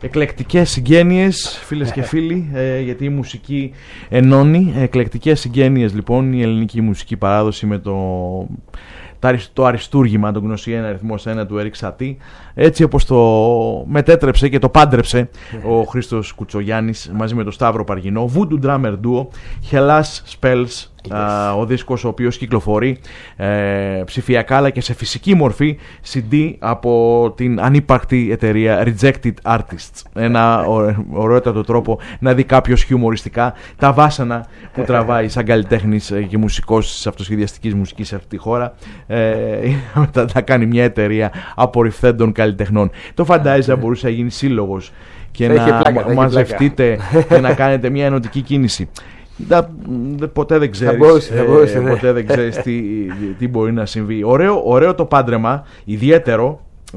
Εκλεκτικές συγγένειες, φίλες και φίλοι, γιατί η μουσική ενώνει. Εκλεκτικές συγγένειες, λοιπόν, η ελληνική μουσική παράδοση με το αριστούργημα, τον γνωστή ένα αριθμός 1 του Eric Satie, έτσι όπως το μετέτρεψε και το πάντρεψε ο Χρήστος Κουτσογιάννης μαζί με τον Σταύρο Παργινό. Voodoo Drummer Duo, Hellas Spells, ο δίσκος ο οποίος κυκλοφορεί ψηφιακά αλλά και σε φυσική μορφή CD από την ανύπαρκτη εταιρεία Rejected Artists. Ένα ωραιότατο τρόπο να δει κάποιος χιουμοριστικά τα βάσανα που τραβάει σαν καλλιτέχνης και μουσικός της αυτοσχεδιαστικής μουσικής σε αυτή τη χώρα. Θα κάνει μια εταιρεία απορριφθέντων καλλιτεχνών. Το φαντάζεσαι μπορούσε να γίνει σύλλογος και να μαζευτείτε και να κάνετε μια ενωτική κίνηση. Ποτέ δεν ξέρεις, ποτέ δεν ξέρεις τι μπορεί να συμβεί. Ωραίο το πάντρεμα, ιδιαίτερο,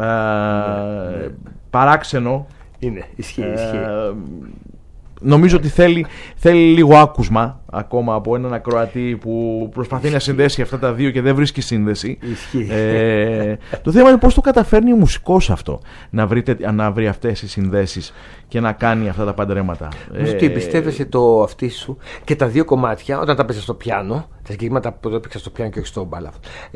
παράξενο. Είναι, ισχύει. Νομίζω ότι θέλει λίγο άκουσμα ακόμα από έναν ακροατή που προσπαθεί να συνδέσει αυτά τα δύο και δεν βρίσκει σύνδεση. Το θέμα είναι πώς το καταφέρνει ο μουσικός αυτό, να βρει αυτές τις συνδέσεις και να κάνει αυτά τα παντρέματα. Νομίζω ότι εμπιστεύεσαι το αυτί σου και τα δύο κομμάτια όταν τα παίζεις στο πιάνο, τα συγκεκριμένα που το έπαιξα στο πιάνο και όχι στο μπάλα,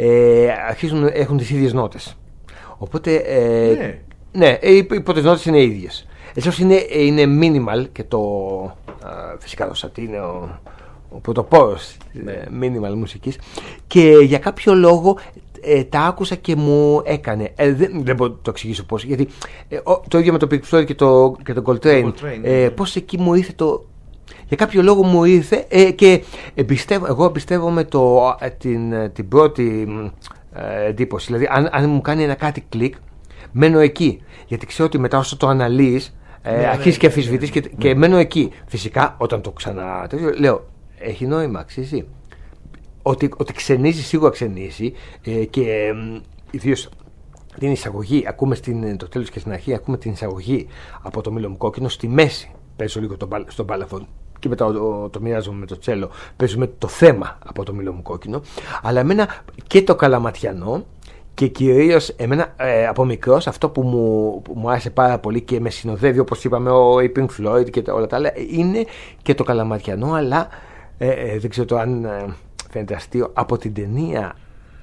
έχουν τις ίδιες νότες. Οπότε ναι, οι πρώτες νότες είναι ίδιες. Έτσι είναι minimal και φυσικά το Satie είναι ο πρωτοπόρος minimal μουσικής και για κάποιο λόγο τα άκουσα και μου έκανε. Δεν μπορώ να το εξηγήσω πώς, γιατί το ίδιο με το Pink Floyd και το Coltrane, πώς εκεί μου ήρθε για κάποιο λόγο μου ήρθε και εγώ εμπιστεύομαι την πρώτη εντύπωση. Δηλαδή αν μου κάνει ένα κάτι κλικ, μένω εκεί, γιατί ξέρω ότι μετά όσο το αναλύεις αρχίζεις και αμφισβητείς και μένω εκεί. Φυσικά όταν το ξανά λέω έχει νόημα, αξίζει. Ότι ξενίζει, σίγουρα ξενίζει και ιδίως την εισαγωγή, ακούμε το τέλος και στην αρχή, ακούμε την εισαγωγή από το Μήλο μου κόκκινο, στη μέση παίζω λίγο στον μπάλαφον και μετά το μοιράζομαι με το τσέλο, παίζουμε το θέμα από το Μήλο μου κόκκινο, αλλά εμένα και το Καλαματιανό και κυρίως εμένα από μικρός αυτό που μου άρεσε πάρα πολύ και με συνοδεύει, όπως είπαμε, ο Pink Floyd και όλα τα άλλα, είναι και το Καλαματιανό, αλλά δεν ξέρω αν φαίνεται αστείο, από την ταινία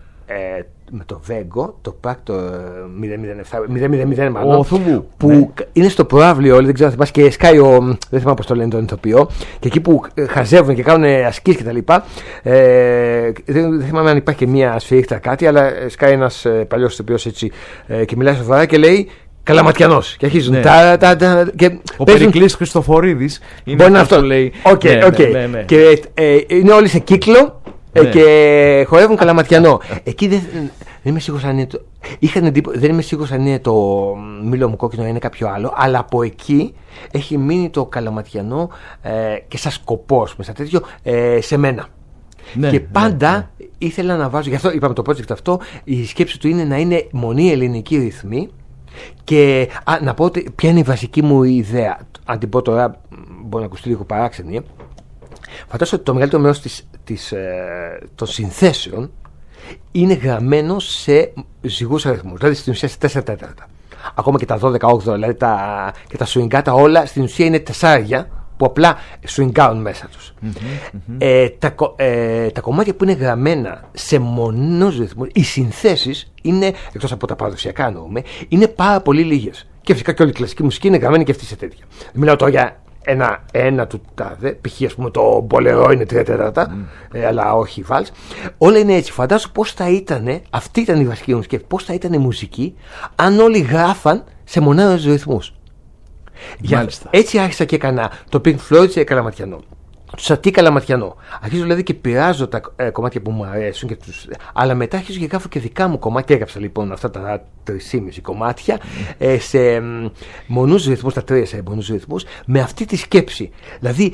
με το Βέγκο, το Πάκτο 007, μάλλον, που είναι στο προάβλιο, δεν ξέρω αν θυμάσαι, και σκάει δεν θυμάμαι πώς το λένε τον ηθοποιό, και εκεί που χαζεύουν και κάνουν ασκήσεις και τα λοιπά, δεν θυμάμαι αν υπάρχει και μία σφυρίχτρα κάτι, αλλά σκάει ένας παλιός ηθοποιός έτσι και μιλάει σοβαρά και λέει Καλαματιανός και αρχίζουν ο Περικλής Χριστοφορίδης είναι αυτό που λέει. Και είναι όλοι σε κύκλο και χορεύουν Καλαματιανό. Εκεί δεν είμαι σίγουρος αν είναι δεν είμαι σίγουρος αν είναι το Μήλο μου κόκκινο ή είναι κάποιο άλλο, αλλά από εκεί έχει μείνει το Καλαματιανό και σαν σκοπός μέσα τέτοιο σε μένα. Και πάντα ήθελα να βάζω, γι' αυτό είπαμε το project αυτό, η σκέψη του είναι να είναι μονή ελληνική ρυθμή. Και να πω ότι ποια είναι η βασική μου ιδέα. Αν την πω τώρα, μπορεί να ακουστεί λίγο παράξενη. Φαντάζομαι ότι το μεγαλύτερο μέρος των συνθέσεων είναι γραμμένο σε ζυγούς αριθμούς. Δηλαδή στην ουσία σε 4 τέταρτα. Ακόμα και τα 12-8, δηλαδή και τα σουιγκάτα όλα στην ουσία είναι τεσσάρια που απλά σουιγκάουν μέσα τους. Τα κομμάτια που είναι γραμμένα σε μονούς ρυθμούς, οι συνθέσεις είναι, εκτός από τα παραδοσιακά εννοούμε, είναι πάρα πολύ λίγες. Και φυσικά και όλη η κλασική μουσική είναι γραμμένη και αυτή σε τέτοια. Μιλάω τώρα για ένα του τάδε, π.χ. ας πούμε το μπολερό είναι 3 τέταρτα, αλλά όχι βάλς. Όλα είναι έτσι. Φαντάζομαι πώς θα ήταν, αυτή ήταν η βασική μου σκέψη, πώς θα ήταν η μουσική αν όλοι γράφαν σε μονάδες ρυθμούς. Έτσι άρχισα και έκανα το Pink Floyd σε Καλαματιανό, το Satie Καλαματιανό. Αρχίζω δηλαδή και πειράζω τα κομμάτια που μου αρέσουν αλλά μετά αρχίζω και γράφω και δικά μου κομμάτια. Έγραψα λοιπόν αυτά τα 3,5 κομμάτια σε μονούς ρυθμούς, τα 3 σε μονούς ρυθμούς, με αυτή τη σκέψη. Δηλαδή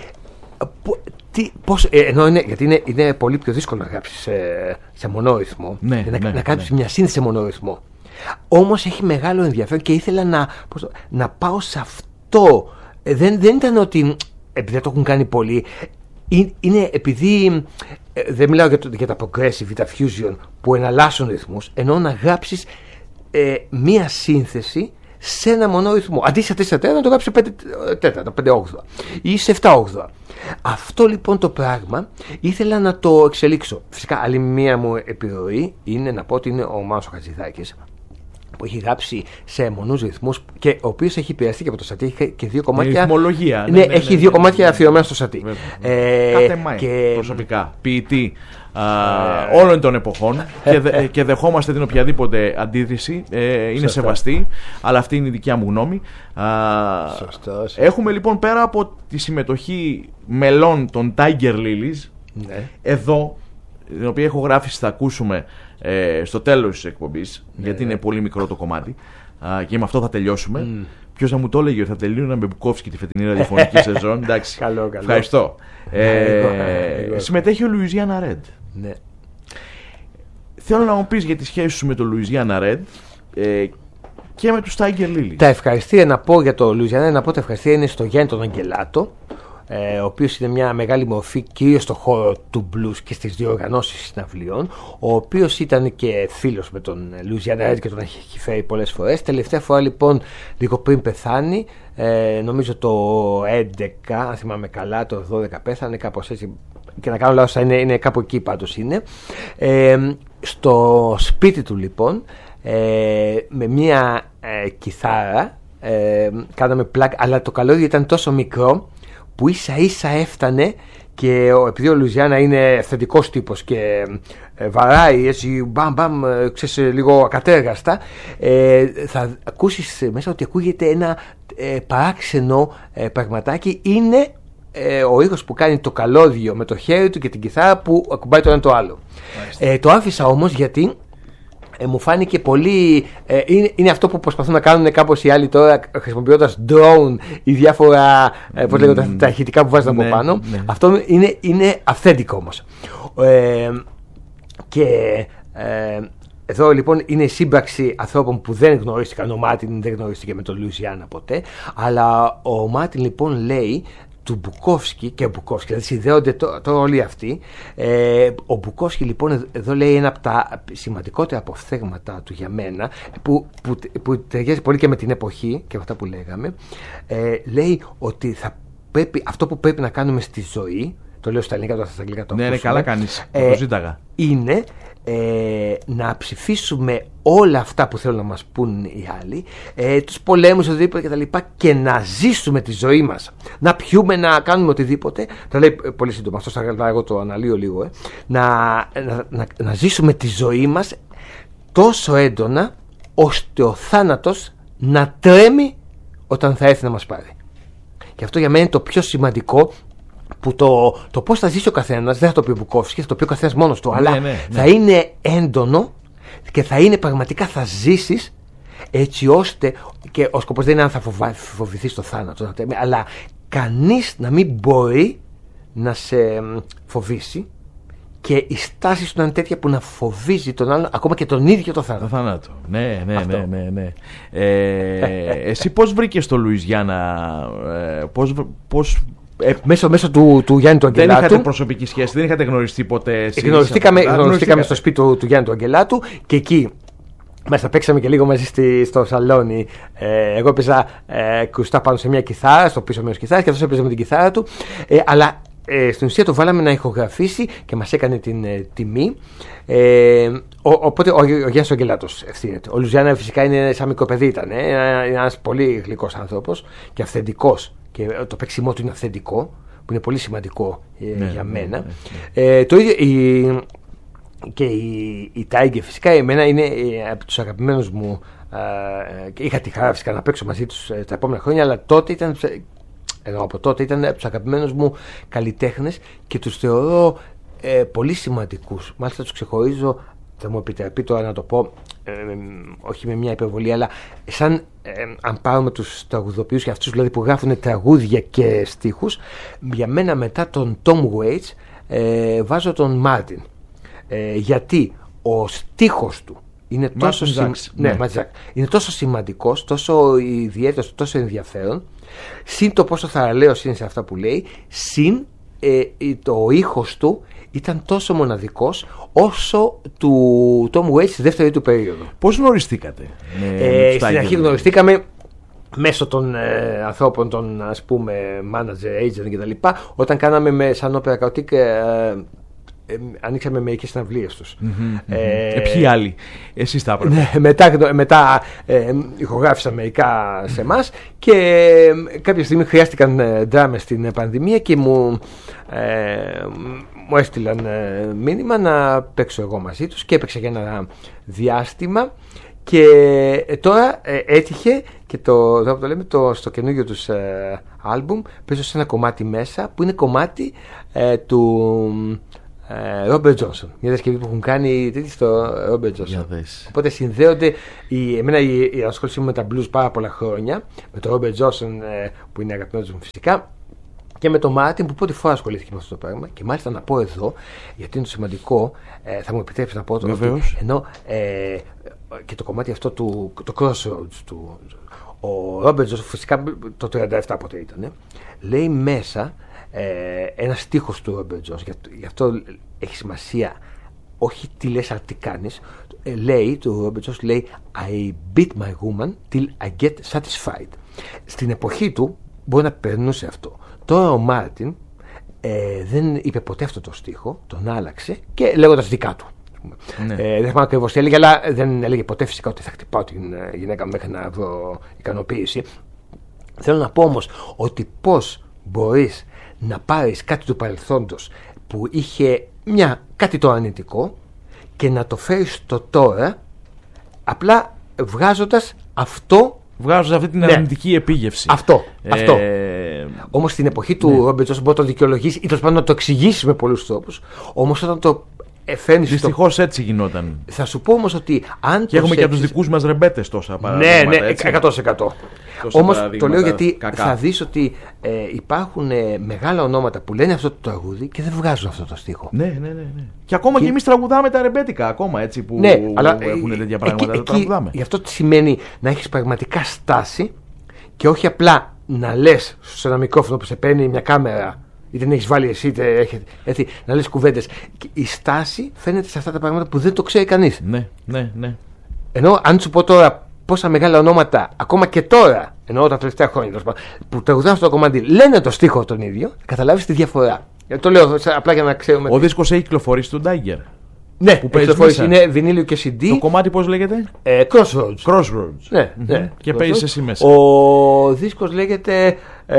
γιατί είναι πολύ πιο δύσκολο να γράψεις σε μονό ρυθμό, να κάνεις μια σύνθεση σε μονό ρυθμό. Όμως έχει μεγάλο ενδιαφέρον και ήθελα να πάω σε αυτό. Δεν ήταν ότι επειδή το έχουν κάνει πολύ, είναι επειδή δεν μιλάω για τα progressive ή τα fusion που εναλλάσσουν ρυθμούς, ενώ να γράψεις μία σύνθεση σε ένα μονό ρυθμό. Αντί σε 4/4 να το γράψει σε 5/4, 5/8 ή σε 7/8. Αυτό λοιπόν το πράγμα ήθελα να το εξελίξω. Φυσικά άλλη μία μου επιρροή είναι να πω ότι είναι ο Μάνος ο Χατζηδάκης, που έχει γράψει σε μονούς ρυθμούς και ο οποίος έχει επηρεαστεί και από το Σατί. Έχει και 2 κομμάτια. Ρυθμολογία. Ναι, έχει 2 κομμάτια αφιερωμένα στο Σατί. Κάτε μάη, προσωπικά. Ποιητή όλων των εποχών και δεχόμαστε την οποιαδήποτε αντίθεση. Είναι σεβαστή, αλλά αυτή είναι η δικιά μου γνώμη. Σωστός. Έχουμε λοιπόν, πέρα από τη συμμετοχή μελών των Tiger Lilies, εδώ, την οποία έχω γράψει, θα ακούσουμε στο τέλος της εκπομπής, γιατί είναι πολύ μικρό το κομμάτι και με αυτό θα τελειώσουμε. Ποιος θα μου το έλεγε ότι θα τελείωνα με Μπουκόφσκι τη φετινή ραδιοφωνική σεζόν. Εντάξει, καλό. Ευχαριστώ. Συμμετέχει ο Λουιζιάννα Ρεντ. Ναι. Θέλω να μου πεις για τη σχέση σου με τον Λουιζιάννα Ρεντ και με τους Tiger Lilies. Τα ευχαριστία να πω για το Λουιζιάννα, να πω τα ευχαριστία είναι στο Γιάννη τον Αγγελάτο, ο οποίος είναι μια μεγάλη μορφή κυρίως στον χώρο του blues και στις διοργανώσεις συναυλίων, ο οποίος ήταν και φίλος με τον Λουιζιάννα Ρεντ και τον έχει φέρει πολλές φορές. Τελευταία φορά λοιπόν, λίγο πριν πεθάνει, νομίζω το 11, αν θυμάμαι καλά, το 12 πέθανε, κάπως έτσι, και να κάνω λάθος είναι κάπου εκεί πάντως είναι. Στο σπίτι του λοιπόν, με μια κιθάρα, κάναμε πλάκα, αλλά το καλώδιο ήταν τόσο μικρό που ίσα ίσα έφτανε, και επειδή ο Λουιζιάννα είναι αυθεντικός τύπος και βαράει έτσι μπαμ ξέρεις, λίγο ακατέργαστα, θα ακούσεις μέσα ότι ακούγεται ένα παράξενο πραγματάκι. Είναι ο ήχος που κάνει το καλώδιο με το χέρι του και την κιθάρα που ακουμπάει το ένα το άλλο. Το άφησα όμως γιατί μου φάνηκε πολύ. Είναι αυτό που προσπαθούν να κάνουν κάπως οι άλλοι τώρα, χρησιμοποιώντας drone ή διάφορα τα ηχητικά που βάζουν από πάνω. Αυτό είναι αυθέντικο όμως. Και εδώ λοιπόν είναι η σύμπραξη ανθρώπων που δεν γνωρίστηκαν. Ο Μάρτιν δεν γνωρίστηκε με τον Λουιζιάννα ποτέ, αλλά ο Μάρτιν λοιπόν λέει του Μπουκόφσκι και Μπουκόφσκι, δηλαδή συνδέονται τώρα όλοι αυτοί. Ο Μπουκόφσκι λοιπόν εδώ λέει ένα από τα σημαντικότερα αποφθέγματα του για μένα, που ταιριάζει πολύ και με την εποχή και αυτά που λέγαμε. Λέει ότι θα πρέπει, αυτό που πρέπει να κάνουμε στη ζωή, το λέω στα ελληνικά, τώρα στα αγγλικά το ναι, καλά κάνεις, το ζήταγα, είναι να ψηφίσουμε όλα αυτά που θέλουν να μας πούν οι άλλοι, τους πολέμους, οτιδήποτε κτλ, και να ζήσουμε τη ζωή μας, να πιούμε, να κάνουμε οτιδήποτε. Τα λέει πολύ σύντομα, αυτό εγώ το αναλύω λίγο, να ζήσουμε τη ζωή μας τόσο έντονα ώστε ο θάνατος να τρέμει όταν θα έρθει να μας πάρει. Και αυτό για μένα είναι το πιο σημαντικό, που το πώς θα ζήσει ο καθένας δεν θα το πει ο Μπουκόφσκι, θα το πει ο καθένας μόνος του, αλλά θα είναι έντονο και θα είναι πραγματικά, θα ζήσεις έτσι ώστε, και ο σκοπός δεν είναι αν θα φοβηθείς το θάνατο, αλλά κανείς να μην μπορεί να σε φοβήσει, και η στάση σου να είναι τέτοια που να φοβίζει τον άλλον, ακόμα και τον ίδιο το θάνατο. Ναι. Εσύ πώς βρήκες το Λουιζιάννα, μέσω του Γιάννη του Αγγελάτου. Δεν είχατε προσωπική σχέση, δεν είχατε γνωριστεί ποτέ εσείς? Γνωριστήκαμε στο σπίτι του Γιάννη του Αγγελάτου, και εκεί μάλιστα παίξαμε και λίγο μαζί στο σαλόνι. Εγώ έπαιζα κρουστά πάνω σε μια κιθάρα, στο πίσω μέρος κιθάρας, και αυτός έπαιζε με την κιθάρα του. Αλλά στην ουσία το βάλαμε να ηχογραφήσει και μας έκανε την τιμή. Οπότε ο Γιάννης ο Αγγελάτος ευθύνεται. Ο Λουιζιάννα φυσικά είναι σαν μικρό παιδί, ήταν ένας πολύ γλυκός άνθρωπος και αυθεντικός, και το παίξιμό του είναι αυθεντικό, που είναι πολύ σημαντικό για μένα. Το ίδιο και η Tiger φυσικά εμένα είναι από τους αγαπημένους μου, και είχα τη χαρά φυσικά να παίξω μαζί τους τα επόμενα χρόνια, αλλά τότε ήταν, από τότε ήταν από τους αγαπημένους μου καλλιτέχνες και τους θεωρώ πολύ σημαντικούς. Μάλιστα τους ξεχωρίζω, θα μου επιτραπεί τώρα να το πω, όχι με μια υπερβολή, αλλά σαν αν πάρουμε τους τραγουδοποιούς και αυτούς δηλαδή που γράφουν τραγούδια και στίχους, για μένα μετά τον Tom Waits βάζω τον Μάρτιν, γιατί ο στίχος του είναι είναι τόσο σημαντικός, τόσο ιδιαίτερος, τόσο ενδιαφέρον, συν το πόσο θαραλέος είναι σε αυτά που λέει, συν το ήχος του ήταν τόσο μοναδικός όσο του Tom Waits στη δεύτερη του περίοδο. Πώς γνωριστήκατε? Στην αρχή γνωριστήκαμε μέσω των ανθρώπων, των ας πούμε manager, agent κτλ. Όταν κάναμε σαν Opera Chaotique, ανοίξαμε μερικές συναυλίες τους. Ποιοι άλλοι, εσείς τα έπρεπε? Μετά ηχογράφησα μερικά σε εμάς και κάποια στιγμή χρειάστηκαν ντράμες στην πανδημία και μου έστειλαν μήνυμα να παίξω εγώ μαζί τους και έπαιξα για ένα διάστημα. Και τώρα έτυχε και στο καινούργιο τους άλμπουμ παίζω σε ένα κομμάτι μέσα που είναι κομμάτι του Robert Johnson. Μια διασκευή που έχουν κάνει στο Robert Johnson. Οπότε συνδέονται. Εμένα η ασχόλησή μου με τα blues πάρα πολλά χρόνια, με το Robert Johnson που είναι αγαπημένος μου φυσικά, και με τον Μάρτιν που πρώτη φορά ασχολήθηκε με αυτό το πράγμα. Και μάλιστα να πω εδώ, γιατί είναι σημαντικό, θα μου επιτρέψει να πω το ότι ενώ και το κομμάτι αυτό το Crossroads ο Ρόμπερτ Τζόνσον, φυσικά το 37 πότε ήταν, λέει μέσα ένα στίχος του Ρόμπερτ Τζόνσον, γι' αυτό έχει σημασία όχι τι λες αλλά τι κάνεις. Λέει του Ρόμπερτ Τζόνσον, λέει I beat my woman till I get satisfied. Στην εποχή του μπορεί να περνούσε αυτό. Τώρα ο Μάρτιν δεν είπε ποτέ αυτό το στίχο, τον άλλαξε και λέγοντας δικά του. Ναι. Δεν θυμάμαι ακριβώς τι έλεγε, αλλά δεν έλεγε ποτέ φυσικά ότι θα χτυπάω την γυναίκα μέχρι να βρω ικανοποίηση. Θέλω να πω όμως ότι πώς μπορείς να πάρεις κάτι του παρελθόντος που είχε κάτι το αρνητικό και να το φέρεις στο τώρα, απλά βγάζοντας αυτή την αρνητική επίγευση. Αυτό. Όμως στην εποχή του Ρόμπερτ Τζόνσον μπορεί να το δικαιολογήσει ή τέλος πάντων να το εξηγήσει με πολλούς τρόπους. Όμως όταν το δυστυχώς έτσι γινόταν. Θα σου πω όμως ότι αν. Και έχουμε και από τους δικούς μας ρεμπέτες τόσα παραδείγματα. Ναι, 100%. Όμως το λέω γιατί θα δεις ότι υπάρχουν μεγάλα ονόματα που λένε αυτό το τραγούδι και δεν βγάζουν αυτό το στίχο. Ναι. Και ακόμα και εμείς τραγουδάμε τα ρεμπέτικα, ακόμα έτσι που έχουν τέτοια πράγματα. Τα τραγουδάμε. Γι' αυτό τι σημαίνει να έχεις πραγματικά στάση και όχι απλά να λες σε ένα μικρόφωνο που σε παίρνει μια κάμερα. Είτε την έχεις βάλει εσύ, είτε έχετε, έτσι, να λες κουβέντες. Η στάση φαίνεται σε αυτά τα πράγματα που δεν το ξέρει κανείς. Ναι. Ενώ αν σου πω τώρα πόσα μεγάλα ονόματα, ακόμα και τώρα, ενώ τα τελευταία χρόνια, που τραγουδάνε αυτό το κομμάτι, λένε το στίχο τον ίδιο, καταλάβεις τη διαφορά. Το λέω απλά για να ξέρουμε. Ο δίσκος έχει κυκλοφορήσει στον Tiger. Ναι, που είναι βινίλιο και CD. Το κομμάτι πώς λέγεται? Crossroads. Ναι. Και παίζεις εσύ μέσα. Ο δίσκος λέγεται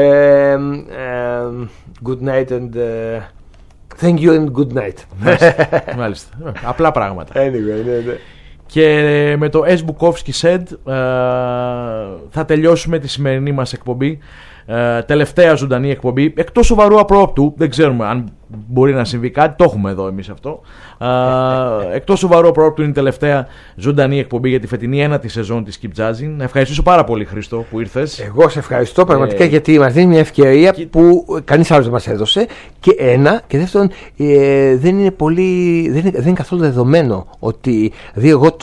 Good night and thank you and good night. Μάλιστα. Απλά πράγματα. Anyway, ναι. Και με το S. Bukowski said θα τελειώσουμε τη σημερινή μας εκπομπή. Τελευταία ζωντανή εκπομπή. Εκτός σοβαρού απρόπτου, δεν ξέρουμε αν μπορεί να συμβεί κάτι, το έχουμε εδώ εμείς αυτό. Εκτός σοβαρού απρόπτου είναι η τελευταία ζωντανή εκπομπή για τη φετινή ένατη σεζόν της Keep Jazzing. Να ευχαριστήσω πάρα πολύ, Χρήστο, που ήρθες. Εγώ σε ευχαριστώ πραγματικά γιατί μας δίνει μια ευκαιρία που κανείς άλλος δεν μας έδωσε. Και δεύτερον, δεν είναι καθόλου δεδομένο ότι. Δηλαδή, εγώ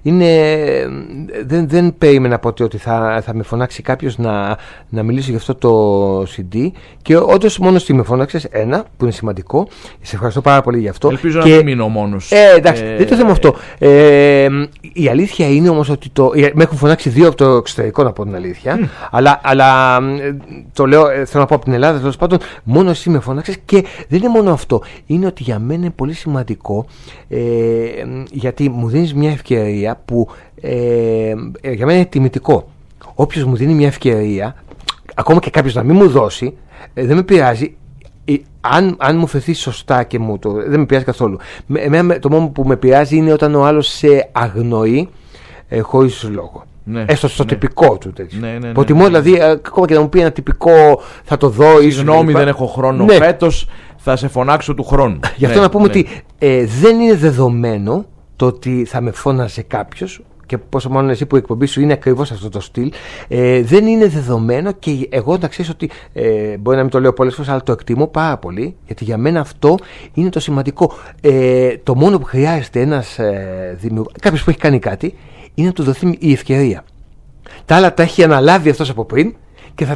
δεν περίμενα ποτέ ότι θα με φωνάξει κάποιος να μιλήσω για αυτό το CD. Και όντως μόνο εσύ με φώναξες, ένα που είναι σημαντικό. Σε ευχαριστώ πάρα πολύ γι' αυτό. Ελπίζω να μην μείνω μόνος. Εντάξει, δεν το θέμα αυτό. Η αλήθεια είναι όμως ότι με έχουν φωνάξει δύο από το εξωτερικό, να πω την αλήθεια. Αλλά το λέω, θέλω να πω από την Ελλάδα, τέλος πάντων, μόνο εσύ με φώναξες. Και δεν είναι μόνο αυτό. Είναι ότι για μένα είναι πολύ σημαντικό, γιατί μου δίνεις μια ευκαιρία που για μένα είναι τιμητικό. Όποιος μου δίνει μια ευκαιρία, ακόμα και κάποιος να μην μου δώσει, δεν με πειράζει. Αν μου φερθεί σωστά και δεν με πειράζει καθόλου. Το μόνο που με πειράζει είναι όταν ο άλλος σε αγνοεί χωρίς λόγο. Ναι, έστω στο τυπικό του τέτοιο. Ναι. Προτιμώ δηλαδή, ακόμα και να μου πει ένα τυπικό, θα το δω. Συγγνώμη, δεν έχω χρόνο φέτος, θα σε φωνάξω του χρόνου. Γι' αυτό να πούμε ότι δεν είναι δεδομένο το ότι θα με φώναζε κάποιος. Και πόσο μάλλον εσύ που η εκπομπή σου είναι ακριβώς αυτό το στυλ, δεν είναι δεδομένο και εγώ να ξέρεις ότι μπορεί να μην το λέω πολλές φορές, αλλά το εκτιμώ πάρα πολύ, γιατί για μένα αυτό είναι το σημαντικό. Το μόνο που χρειάζεται ένας δημιουργός, κάποιος που έχει κάνει κάτι, είναι να του δοθεί η ευκαιρία. Τα άλλα τα έχει αναλάβει αυτός από πριν και θα τα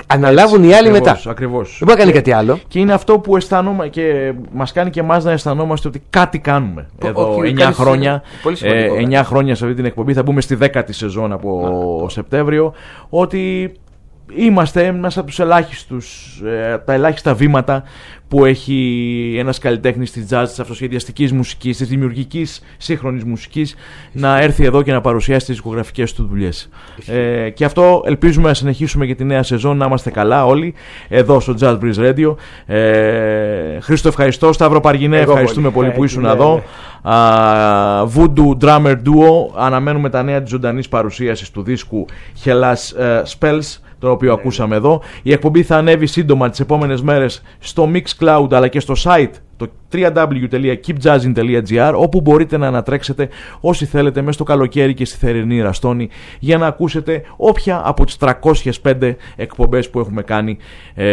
αναλάβουν οι άλλοι μετά. Ακριβώς. Δεν μπορεί να κάνει κάτι άλλο. Και είναι αυτό που αισθάνομαι και μας κάνει και εμάς να αισθανόμαστε ότι κάτι κάνουμε. Εδώ 9 χρόνια. 9 χρόνια σε αυτή την εκπομπή. Θα μπούμε στη 10η σεζόν από Σεπτέμβριο. Ότι είμαστε ένας από τους τα ελάχιστα βήματα που έχει ένας καλλιτέχνης της jazz, της αυτοσχεδιαστικής μουσικής, της δημιουργικής σύγχρονης μουσικής να έρθει εδώ και να παρουσιάσει τις δισκογραφικές του δουλειές. Και αυτό ελπίζουμε να συνεχίσουμε για τη νέα σεζόν, να είμαστε καλά όλοι εδώ στο Jazz Breeze Radio. Χρήστο, ευχαριστώ. Σταύρο Παργινέ, ευχαριστούμε πολύ που ήσουν εδώ. Voodoo Drummer Duo, αναμένουμε τα νέα της ζωντανής παρουσίασης του δίσκου Hellas Spells, το οποίο ακούσαμε εδώ. Η εκπομπή θα ανέβει σύντομα τις επόμενες μέρες στο Mixcloud αλλά και στο site, το www.keepjazzin.gr, όπου μπορείτε να ανατρέξετε όσοι θέλετε μέσα στο καλοκαίρι και στη θερινή Ραστόνη για να ακούσετε όποια από τις 305 εκπομπές που έχουμε κάνει